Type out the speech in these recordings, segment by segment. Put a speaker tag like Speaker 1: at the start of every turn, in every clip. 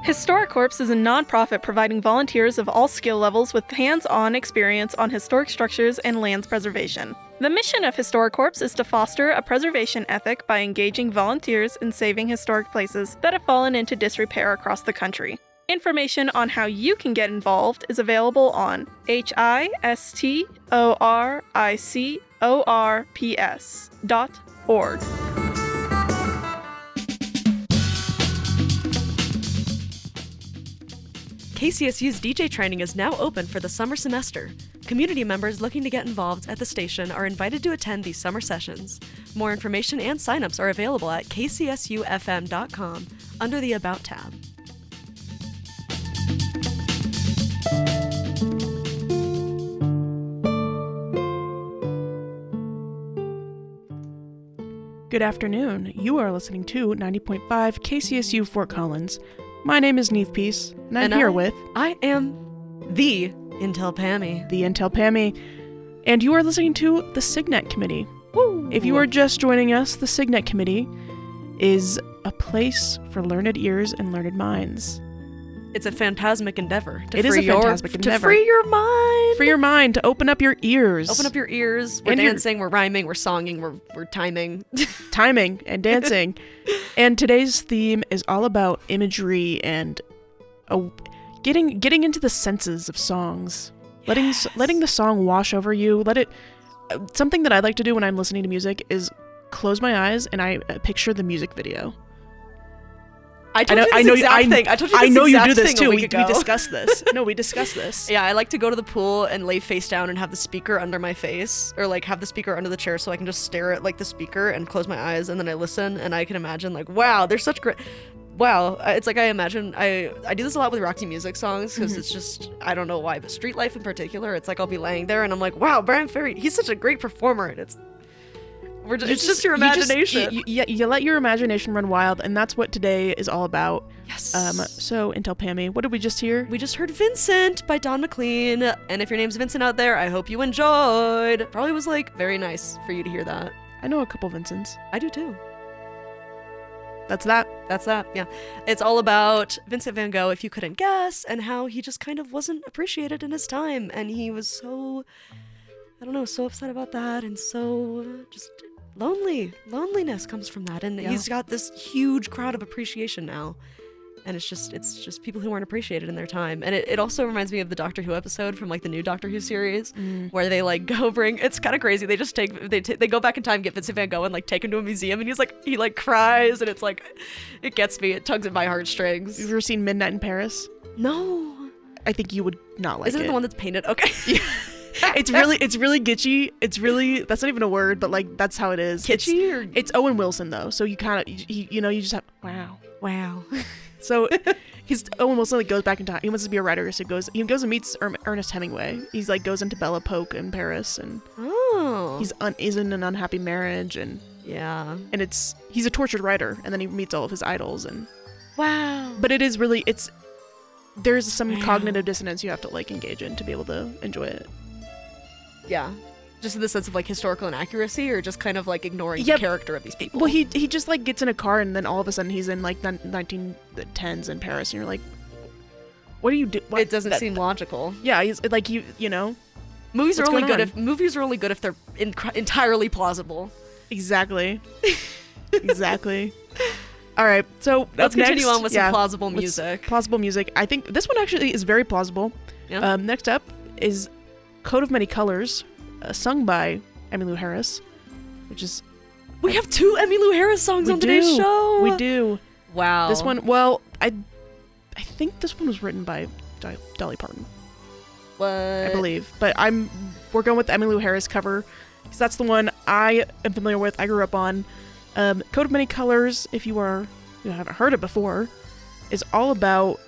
Speaker 1: HistoriCorps is a nonprofit providing volunteers of all skill levels with hands-on experience on historic structures and lands preservation. The mission of HistoriCorps is to foster a preservation ethic by engaging volunteers in saving historic places that have fallen into disrepair across the country. Information on how you can get involved is available on historicorps.org.
Speaker 2: KCSU's DJ training is now open for the summer semester. Community members looking to get involved at the station are invited to attend these summer sessions. More information and signups are available at kcsufm.com under the About tab.
Speaker 3: Good afternoon. You are listening to 90.5 KCSU Fort Collins. My name is Neve Peace, and I'm here with...
Speaker 2: I am the Intel Pammy.
Speaker 3: The Intel Pammy. And you are listening to the SIGNET Committee. Woo! If you are just joining us, the SIGNET Committee is a place for learned ears and learned minds.
Speaker 2: It's a phantasmic endeavor.
Speaker 3: To free
Speaker 2: your mind.
Speaker 3: Free your mind, to open up your ears.
Speaker 2: Open up your ears. We're dancing, we're rhyming, we're songing, we're timing.
Speaker 3: Timing and dancing. And today's theme is all about imagery and getting into the senses of songs. Yes. Letting the song wash over you. Something that I like to do when I'm listening to music is close my eyes and I picture the music video.
Speaker 2: I told you this exact thing. I told you this
Speaker 3: I know you do
Speaker 2: exact
Speaker 3: this
Speaker 2: thing
Speaker 3: too.
Speaker 2: a
Speaker 3: We
Speaker 2: week ago.
Speaker 3: discussed this. No, we discussed this.
Speaker 2: Yeah, I like to go to the pool and lay face down and have the speaker under my face, or like have the speaker under the chair so I can just stare at like the speaker and close my eyes, and then I listen and I can imagine like, wow, there's such great. Wow, it's like I imagine I do this a lot with Roxy Music songs because it's just, I don't know why, but Street Life in particular, it's like I'll be laying there and I'm like, wow, Bryan Ferry, he's such a great performer, and it's just your imagination.
Speaker 3: You let your imagination run wild, and that's what today is all about.
Speaker 2: Yes.
Speaker 3: So, Intel Pammy, what did we just hear?
Speaker 2: We just heard Vincent by Don McLean, and if your name's Vincent out there, I hope you enjoyed. Probably was like very nice for you to hear that.
Speaker 3: I know a couple Vincents.
Speaker 2: I do too.
Speaker 3: That's that,
Speaker 2: yeah. It's all about Vincent van Gogh, if you couldn't guess, and how he just kind of wasn't appreciated in his time, and he was so, I don't know, so upset about that, and so just loneliness comes from that, and he's got this huge crowd of appreciation now, and it's just people who weren't appreciated in their time. And it also reminds me of the Doctor Who episode from like the new Doctor Who series where they like go bring, it's kind of crazy, they just they go back in time, get Vincent van Gogh and like take him to a museum, and he like cries, and it's like, it gets me, it tugs at my heartstrings.
Speaker 3: You've ever seen Midnight in Paris?
Speaker 2: No.
Speaker 3: I think you would not like it.
Speaker 2: Isn't it the one that's painted? Okay. Yeah.
Speaker 3: It's really gitchy. It's really, that's not even a word, but like that's how it is.
Speaker 2: Kitschy?
Speaker 3: It's Owen Wilson though, so you kind of you just have wow. So Owen Wilson like goes back in time. He wants to be a writer, so he goes and meets Ernest Hemingway. He's like goes into Belle Epoque in Paris, and he's in an unhappy marriage, and he's a tortured writer, and then he meets all of his idols, and but it is really, there's some cognitive dissonance you have to like engage in to be able to enjoy it.
Speaker 2: Yeah. Just in the sense of like historical inaccuracy, or just kind of like ignoring the character of these people.
Speaker 3: Well, he just like gets in a car, and then all of a sudden he's in like 1910s in Paris, and you're like, what do you do?
Speaker 2: It doesn't seem logical.
Speaker 3: Yeah, he's like, you know.
Speaker 2: Movies are only good if they're entirely plausible.
Speaker 3: Exactly. Exactly. All right, so
Speaker 2: let's continue on with some plausible music.
Speaker 3: Plausible music. I think this one actually is very plausible.
Speaker 2: Yeah.
Speaker 3: Next up is Coat of Many Colors, sung by Emmylou Harris, which is...
Speaker 2: We have two Emmylou Harris songs on today's show!
Speaker 3: We do.
Speaker 2: Wow.
Speaker 3: This one, well, I think this one was written by Dolly Parton.
Speaker 2: What?
Speaker 3: I believe. But we're going with the Emmylou Harris cover, because that's the one I am familiar with, I grew up on. Coat of Many Colors, if you haven't heard it before, is all about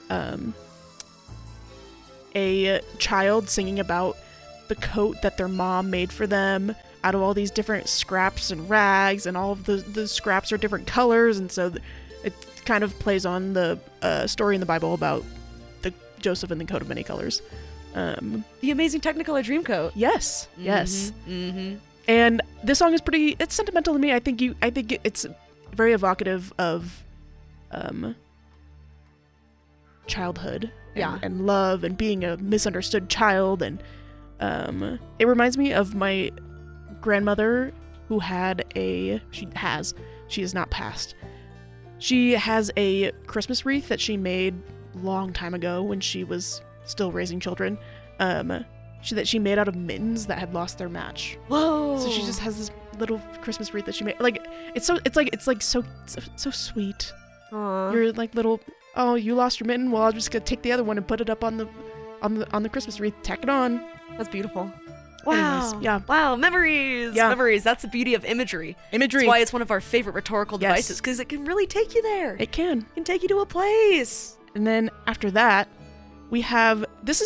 Speaker 3: a child singing about the coat that their mom made for them out of all these different scraps and rags, and all of the scraps are different colors, and so it kind of plays on the story in the Bible about the Joseph and the Coat of Many Colors.
Speaker 2: The amazing Technicolor Dreamcoat.
Speaker 3: Yes. And this song is it's sentimental to me. I think it's very evocative of childhood
Speaker 2: Yeah.
Speaker 3: and love and being a misunderstood child. And it reminds me of my grandmother who she has not passed. She has a Christmas wreath that she made long time ago when she was still raising children. That she made out of mittens that had lost their match.
Speaker 2: Whoa.
Speaker 3: So she just has this little Christmas wreath that she made. Like it's so sweet.
Speaker 2: Aww.
Speaker 3: You're like little. Oh, you lost your mitten. Well, I'm just gonna take the other one and put it up on the Christmas wreath. Tack it on.
Speaker 2: That's beautiful. Wow.
Speaker 3: Anyways, yeah.
Speaker 2: Wow. Memories.
Speaker 3: Yeah.
Speaker 2: Memories. That's the beauty of imagery.
Speaker 3: Imagery.
Speaker 2: That's why it's one of our favorite rhetorical
Speaker 3: Yes.
Speaker 2: devices, because it can really take you there.
Speaker 3: It can.
Speaker 2: can take you to a place.
Speaker 3: And then after that, we have next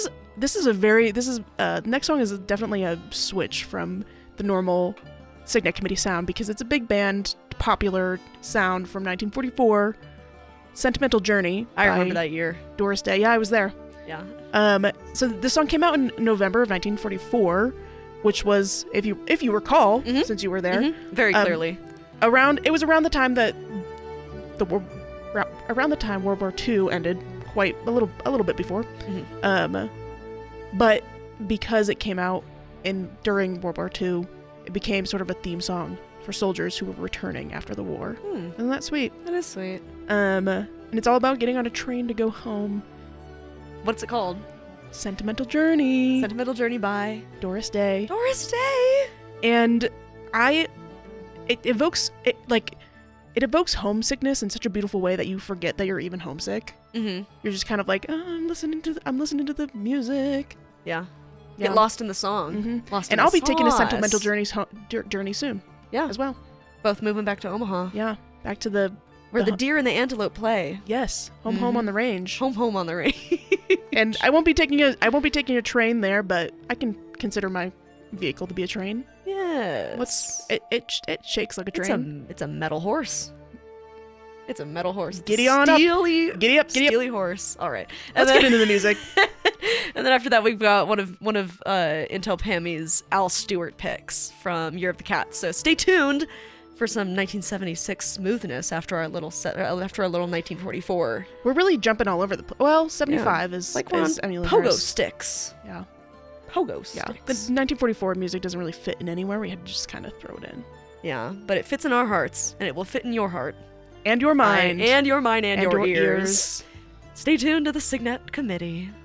Speaker 3: song is definitely a switch from the normal Signet Committee sound because it's a big band popular sound from 1944, Sentimental Journey.
Speaker 2: I remember
Speaker 3: by
Speaker 2: that year.
Speaker 3: Doris Day. Yeah, I was there.
Speaker 2: Yeah.
Speaker 3: So this song came out in November of 1944, which was, if you recall,
Speaker 2: Mhm.
Speaker 3: since you were there,
Speaker 2: Very clearly.
Speaker 3: it was around the time that around the time World War II ended, quite a little bit before.
Speaker 2: Mhm.
Speaker 3: But because it came out during World War II, it became sort of a theme song for soldiers who were returning after the war. Isn't that sweet?
Speaker 2: That is sweet.
Speaker 3: And it's all about getting on a train to go home.
Speaker 2: What's it called?
Speaker 3: Sentimental Journey.
Speaker 2: Sentimental Journey by
Speaker 3: Doris Day.
Speaker 2: Doris Day.
Speaker 3: And it evokes homesickness in such a beautiful way that you forget that you're even homesick.
Speaker 2: Mm-hmm.
Speaker 3: You're just kind of like, oh, I'm listening to the music.
Speaker 2: Yeah.
Speaker 3: Yeah.
Speaker 2: Get lost in the song.
Speaker 3: Mhm.
Speaker 2: Lost in
Speaker 3: And
Speaker 2: the
Speaker 3: I'll be taking a
Speaker 2: sauce.
Speaker 3: sentimental journey soon
Speaker 2: Yeah.
Speaker 3: as well.
Speaker 2: Both moving back to Omaha,
Speaker 3: Yeah, back to the
Speaker 2: where the deer and the antelope play.
Speaker 3: yes, home on the range.
Speaker 2: Home on the range.
Speaker 3: And I won't be taking a train there, but I can consider my vehicle to be a train.
Speaker 2: Yes.
Speaker 3: It shakes like a train.
Speaker 2: It's a metal horse. It's a metal horse.
Speaker 3: Giddy on up.
Speaker 2: Steely,
Speaker 3: Giddy up.
Speaker 2: steely horse. All right.
Speaker 3: Let's get into the music.
Speaker 2: And then after that, we've got one of Intel Pammy's Al Stewart picks from Year of the Cat. So stay tuned for some 1976 smoothness after our little 1944.
Speaker 3: We're really jumping all over the place. Well, 75 is
Speaker 2: Like we're on
Speaker 3: Emmylou
Speaker 2: pogo
Speaker 3: Harris.
Speaker 2: sticks.
Speaker 3: Yeah.
Speaker 2: Pogo
Speaker 3: Yeah.
Speaker 2: sticks.
Speaker 3: The 1944 music doesn't really fit in anywhere. We had to just kind of throw it in.
Speaker 2: Yeah, but it fits in our hearts, and it will fit in your heart.
Speaker 3: And your mind.
Speaker 2: And your mind and,
Speaker 3: And
Speaker 2: your
Speaker 3: your
Speaker 2: ears.
Speaker 3: ears.
Speaker 2: Stay tuned to the Signet Committee.